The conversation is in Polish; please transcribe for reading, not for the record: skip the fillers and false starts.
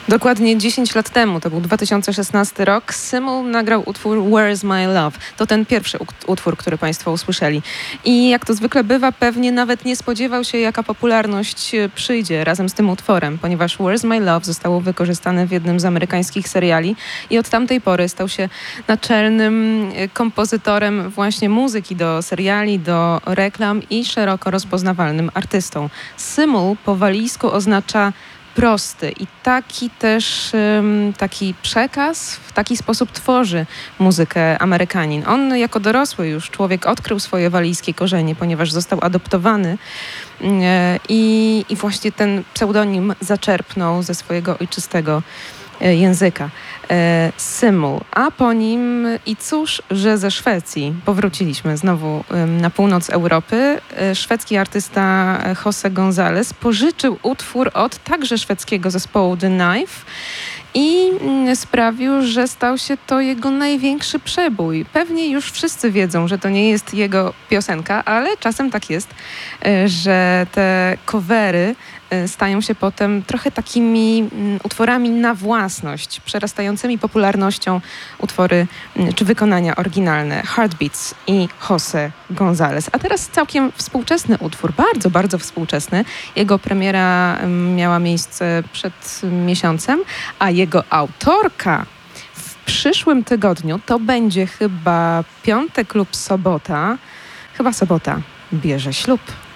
Dokładnie 10 lat temu, to był 2016 rok, Symul nagrał utwór Where's My Love. To ten pierwszy utwór, który Państwo usłyszeli. I jak to zwykle bywa, pewnie nawet nie spodziewał się, jaka popularność przyjdzie razem z tym utworem, ponieważ Where's My Love zostało wykorzystane w jednym z amerykańskich seriali i od tamtej pory stał się naczelnym kompozytorem właśnie muzyki do seriali, do reklam i szeroko rozpoznawalnym artystą. Symul po walijsku oznacza prosty i taki też taki przekaz w taki sposób tworzy muzykę Amerykanin. On jako dorosły już człowiek odkrył swoje walijskie korzenie, ponieważ został adoptowany i właśnie ten pseudonim zaczerpnął ze swojego ojczystego języka. Symul, a po nim i cóż, że ze Szwecji powróciliśmy znowu na północ Europy. Szwedzki artysta Jose González pożyczył utwór od także szwedzkiego zespołu The Knife i sprawił, że stał się to jego największy przebój. Pewnie już wszyscy wiedzą, że to nie jest jego piosenka, ale czasem tak jest, że te covery stają się potem trochę takimi utworami na własność, przerastającymi popularnością utwory czy wykonania oryginalne. Heartbeats i Jose González. A teraz całkiem współczesny utwór, bardzo, bardzo współczesny. Jego premiera miała miejsce przed miesiącem, a jego autorka w przyszłym tygodniu to będzie chyba piątek lub sobota. Chyba sobota bierze ślub.